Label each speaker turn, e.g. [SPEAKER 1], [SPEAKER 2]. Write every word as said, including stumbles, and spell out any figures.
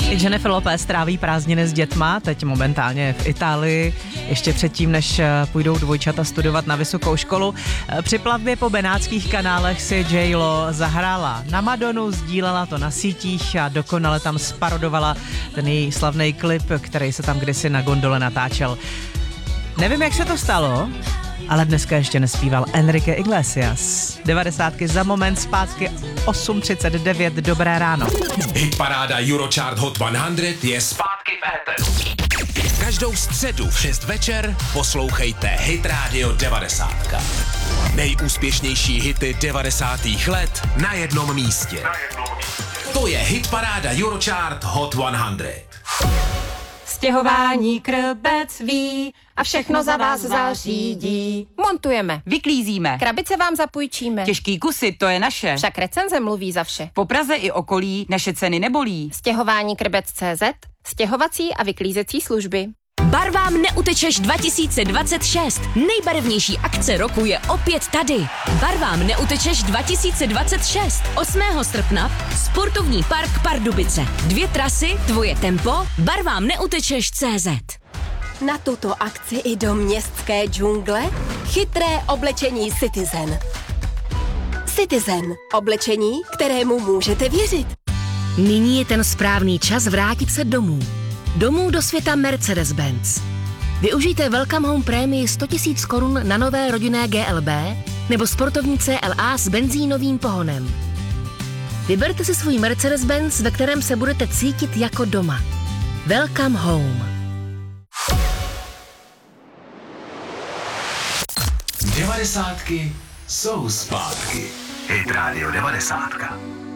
[SPEAKER 1] Jennifer Lopez tráví prázdniny s dětma, teď momentálně v Itálii, ještě předtím, než půjdou dvojčata studovat na vysokou školu. Při plavbě po benátských kanálech si J-Lo zahrála na Madonu, sdílela to na sítích a dokonale tam sparodovala ten její slavný klip, který se tam kdysi na gondole natáčel. Nevím, jak se to stalo, ale dneska ještě nespíval Enrique Iglesias. devadesátky za moment, zpátky osm třicet devět, dobré ráno.
[SPEAKER 2] Hitparáda Eurochart Hot sto je zpátky v éteru. Každou středu v šest večer poslouchejte Hit Radio devadesát. Nejúspěšnější hity devadesátých let na jednom místě. To je Hitparáda Eurochart Hot sto.
[SPEAKER 3] Stěhování krbec ví a všechno za vás zařídí.
[SPEAKER 4] Montujeme,
[SPEAKER 3] Vyklízíme.
[SPEAKER 4] krabice vám zapůjčíme.
[SPEAKER 3] Těžký kusy, to je naše.
[SPEAKER 4] Však recenze mluví za vše.
[SPEAKER 3] Po Praze i okolí naše ceny nebolí.
[SPEAKER 4] Stěhování krbec tečka cé zet, stěhovací a vyklízecí služby.
[SPEAKER 5] Barvám neutečeš dva tisíce dvacet šest. Nejbarevnější akce roku je opět tady. Barvám neutečeš dva tisíce dvacet šest. osmého srpna Sportovní park Pardubice. Dvě trasy, tvoje tempo, barvám neutečeš tečka cé zet.
[SPEAKER 6] Na tuto akci i do městské džungle chytré oblečení Citizen. Citizen. Oblečení, kterému můžete věřit.
[SPEAKER 5] Nyní je ten správný čas vrátit se domů. Domů do světa Mercedes-Benz. Využijte Welcome Home prémii sto tisíc korun na nové rodinné G L B nebo sportovní C L A s benzínovým pohonem. Vyberte si svůj Mercedes-Benz, ve kterém se budete cítit jako doma. Welcome Home.
[SPEAKER 2] Devadesátky jsou zpátky. Hit Radio devadesát.